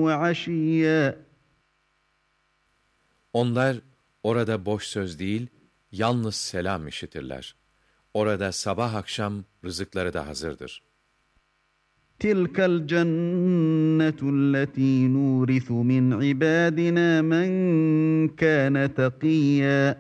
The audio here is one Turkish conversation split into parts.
وعشيا. Onlar orada boş söz değil, yalnız selam işitirler. Orada sabah akşam rızıkları da hazırdır. تلك الجنة التي نورث من عبادنا من كان تقيا.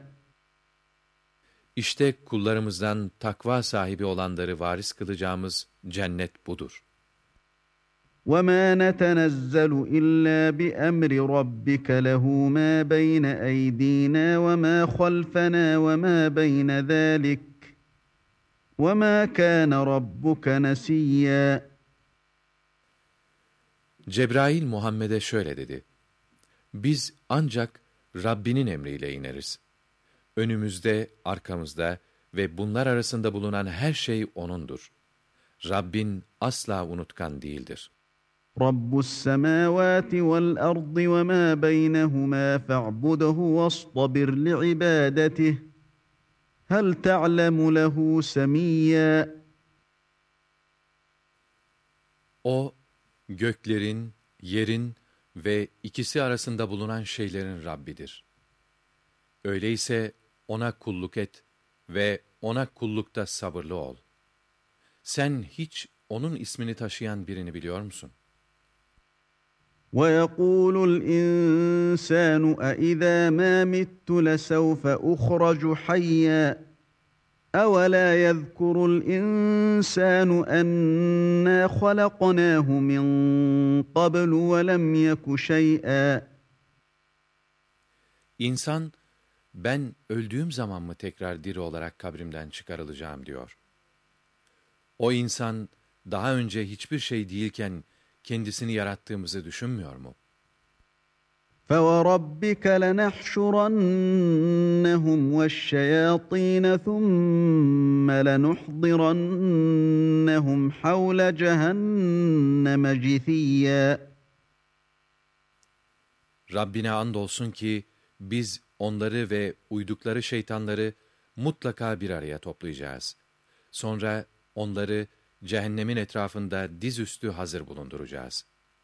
İşte kullarımızdan takva sahibi olanları varis kılacağımız cennet budur. وَمَا نَتَنَزَّلُ إِلَّا بِأَمْرِ رَبِّكَ لَهُ مَا بَيْنَ أَيْدِينَا وَمَا خَلْفَنَا وَمَا بَيْنَ ذَٰلِكَ وَمَا كَانَ رَبُّكَ نَسِيًّا. Cebrail Muhammed'e şöyle dedi: Biz ancak Rabbinin emriyle ineriz. Önümüzde, arkamızda ve bunlar arasında bulunan her şey O'nundur. Rabbin asla unutkan değildir. رَبُّ السَّمَاوَاتِ وَالْأَرْضِ وَمَا بَيْنَهُمَا فَاعْبُدْهُ وَاصْطَبِرْ لِعِبَادَتِهِ هَلْ تَعْلَمُ لَهُ سَمِيًّا. O, göklerin, yerin ve ikisi arasında bulunan şeylerin Rabbidir. Öyleyse O'na kulluk et ve O'na kullukta sabırlı ol. Sen hiç O'nun ismini taşıyan birini biliyor musun? وَيَقُولُ الْإِنسَانُ أَإِذَا مَا مِتُّ لَسَوْفَ أُخْرَجُ حَيًّا أَوَلَا يَذْكُرُ الْإِنسَانُ أَنَّا خَلَقْنَاهُ مِنْ قَبْلُ وَلَمْ يَكُ شَيْئًا. İnsan, ben öldüğüm zaman mı tekrar diri olarak kabrimden çıkarılacağım diyor. O insan, daha önce hiçbir şey değilken kendisini yarattığımızı düşünmüyor mu? فَوَرَبِّكَ لَنَحْشُرَنَّهُمْ وَالشَّيَاطِينَ ثُمَّ لَنُحْضِرَنَّهُمْ حَوْلَ جَهَنَّمَ جِثِيًّا. Rabbine andolsun ki biz onları ve uydukları şeytanları mutlaka bir araya toplayacağız. Sonra onları cehennemin etrafında dizüstü hazır bulunduracağız.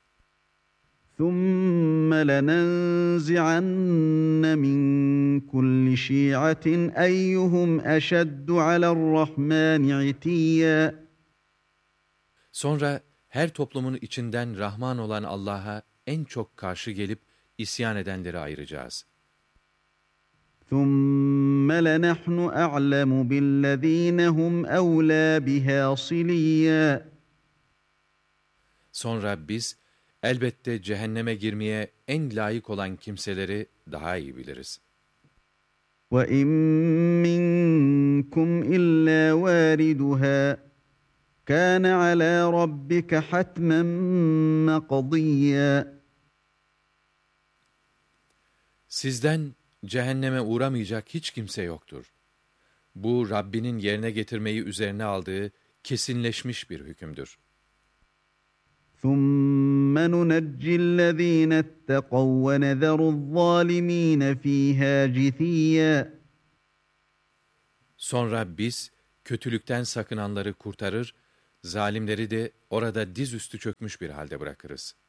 ثُمَّ لَنَنزِعَنَّ مِنْ كُلِّ شِيعَةٍ أَيُّهُمْ أَشَدُّ عَلَى الرَّحْمَنِ عِتِيًّا. Sonra her toplumun içinden Rahman olan Allah'a en çok karşı gelip isyan edenleri ayıracağız. ثُمَّ لَنَحْنُ أَعْلَمُ بِالَّذ۪ينَ هُمْ أَوْلَى بِهَا صِلِيًّا. Sonra biz elbette cehenneme girmeye en layık olan kimseleri daha iyi biliriz. وَاِنْ مِنْكُمْ إِلَّا وَارِدُهَا كَانَ عَلَى رَبِّكَ حَتْمًا مَقَضِيًّا. Sizden cehenneme uğramayacak hiç kimse yoktur. Bu Rabbinin yerine getirmeyi üzerine aldığı kesinleşmiş bir hükümdür. ثُمَّ نُنَجِّي الَّذ۪ينَ اتَّقَوْا وَنَذَرُ الظَّالِم۪ينَ ف۪يهَا جِثِيًّا. Sonra biz kötülükten sakınanları kurtarır, zalimleri de orada dizüstü çökmüş bir halde bırakırız.